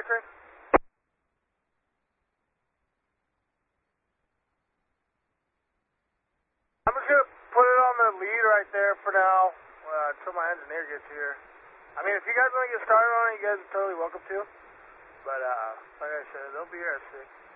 train. I'm just gonna put it on the lead right there for now, until my engineer gets here. I mean, if you guys want to get started on it, you guys are totally welcome to. But, like I said, they'll be here at 6.